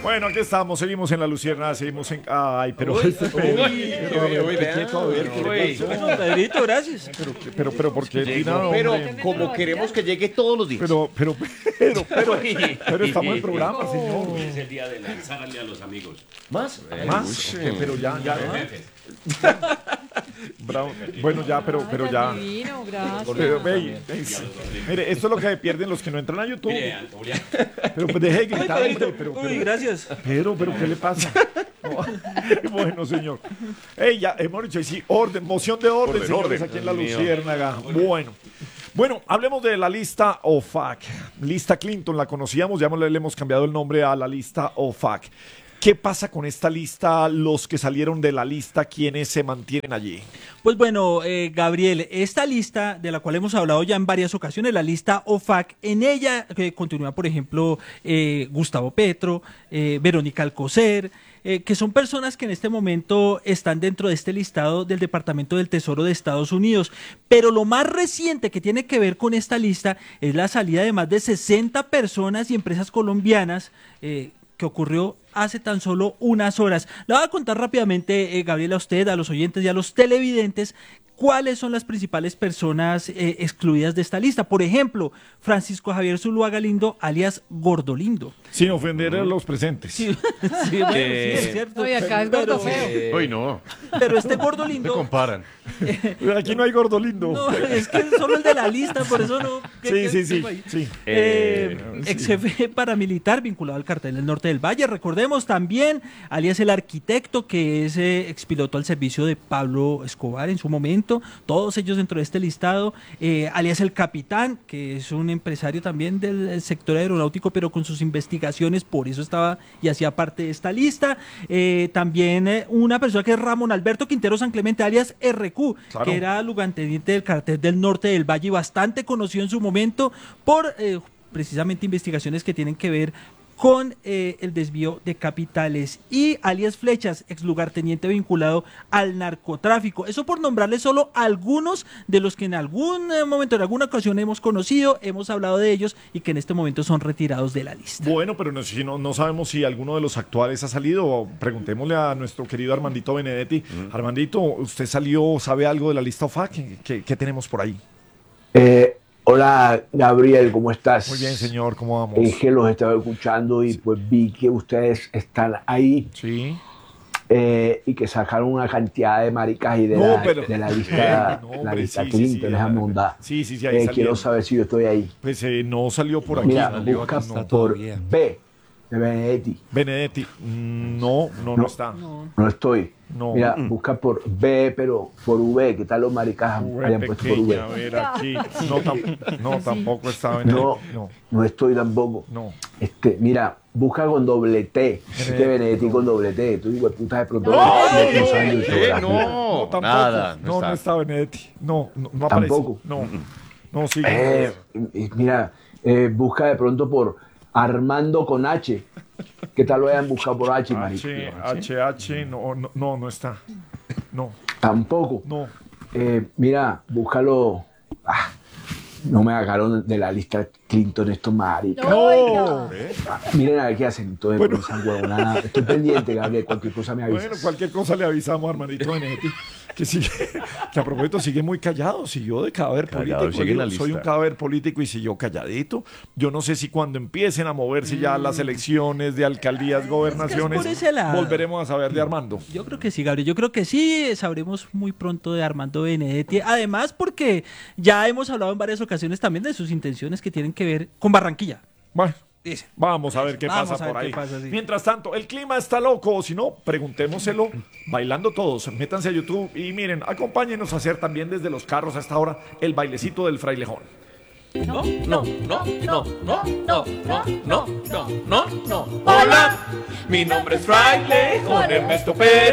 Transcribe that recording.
Bueno, aquí estamos, seguimos en La Lucierna, seguimos en... Ay, pero... Uy, quieto, a ver, ¿qué le pasó? Bueno, Pedrito, gracias. Pero, ¿por qué tira, Pero hombre? como queremos que llegue todos los días. Pero estamos en el programa, señor. Es el día de lanzarle a los amigos. ¿Más? Más, pero ya. Bravo. Bueno, ya, pero ya. Divino, gracias. Pero, mire, esto es lo que pierden los que no entran a YouTube. Mire, Julián, Pero pues deje de gritar, hombre, Uy, gracias. pero, ¿qué le pasa? No. Bueno, señor. Ya, hemos dicho, sí, moción de orden, señores, aquí en La Luciérnaga. Bueno, hablemos de la lista OFAC. Lista Clinton, la conocíamos, ya le hemos cambiado el nombre a la lista OFAC. ¿Qué pasa con esta lista, los que salieron de la lista, quienes se mantienen allí? Pues bueno, Gabriel, esta lista de la cual hemos hablado ya en varias ocasiones, la lista OFAC, en ella continúa, por ejemplo, Gustavo Petro, Verónica Alcocer, que son personas que en este momento están dentro de este listado del Departamento del Tesoro de Estados Unidos. Pero lo más reciente que tiene que ver con esta lista es la salida de más de 60 personas y empresas colombianas que ocurrió hace tan solo unas horas. Le voy a contar rápidamente, Gabriel, a usted, a los oyentes y a los televidentes, cuáles son las principales personas excluidas de esta lista. Por ejemplo, Francisco Javier Zuluaga Lindo, alias Gordolindo. Sin ofender a los presentes. Sí, bueno, sí, es cierto. Oye, acá es gordo feo. Uy, no. Pero este ¿Te Gordolindo... comparan? Aquí no hay gordo lindo. No, es que es solo el de la lista, por eso no... Sí. Ex jefe paramilitar vinculado al cartel del Norte del Valle. Recordemos también, alias el arquitecto, que es expiloto al servicio de Pablo Escobar en su momento. Todos ellos dentro de este listado. Alias el capitán, que es un empresario también del sector aeronáutico, pero con sus investigaciones, por eso estaba y hacía parte de esta lista. También una persona que es Ramón Alberto Quintero San Clemente, alias RQ, claro, que era lugarteniente del cartel del Norte del Valle y bastante conocido en su momento por precisamente investigaciones que tienen que ver con el desvío de capitales. Y alias Flechas, ex lugarteniente vinculado al narcotráfico. Eso por nombrarles solo algunos de los que en algún momento, en alguna ocasión hemos conocido, hemos hablado de ellos y que en este momento son retirados de la lista. Bueno, pero no sabemos si alguno de los actuales ha salido. Preguntémosle a nuestro querido Armandito Benedetti. Armandito, ¿usted salió, sabe algo de la lista OFAC? ¿Qué tenemos por ahí? Hola Gabriel, ¿cómo estás? Muy bien, señor, ¿cómo vamos? Es que los estaba escuchando y pues vi que ustedes están ahí. Sí. Y que sacaron una cantidad de maricas y de la lista, la lista Clinton, déjame mondar. Sí, ahí quiero saber si yo estoy ahí. Pues no salió por aquí. Mira, busca por B de Benedetti. Benedetti, no está. No estoy. No. Mira, busca por B, pero por V. ¿Qué tal los maricas hayan puesto por V? A ver, aquí. No, tampoco está Benedetti. No estoy tampoco. No. Mira, busca con doble T. Benedetti con doble T. Tú, hijo de puta, de pronto. No, tampoco. Nada. No está Benedetti. No aparece. Tampoco. No, sí. Mira, busca de pronto por Armando con H. ¿Qué tal lo hayan buscado por H, marico? HH, no está. No. Tampoco. No. Mira, búscalo. No me sacaron de la lista Clinton estos maricas. No. Miren a ver qué hacen. Entonces, bueno. Estoy pendiente, Gabriel. Cualquier cosa me avisas. Bueno, cualquier cosa le avisamos a Armandito Benedetti. Que a propósito sigue muy callado, siguió de cadáver político. Soy un cadáver político y siguió calladito. Yo no sé si cuando empiecen a moverse ya las elecciones de alcaldías, gobernaciones, volveremos a saber de Armando. Yo creo que sí, Gabriel. Yo creo que sí, sabremos muy pronto de Armando Benedetti. Además, porque ya hemos hablado en varias ocasiones también de sus intenciones que tienen que ver con Barranquilla. Bueno. Vamos a ver qué pasa por ahí. Mientras tanto, el clima está loco, o si no, preguntémoselo bailando todos. Métanse a YouTube y miren, acompáñenos a hacer también desde los carros a esta hora el bailecito del frailejón. No. Hola, mi nombre es Frailejón Ernesto Pérez.